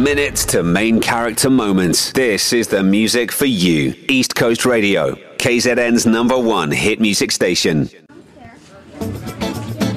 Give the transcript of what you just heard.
minutes to main character moments. This is the music for you. East Coast Radio, KZN's #1 hit music station.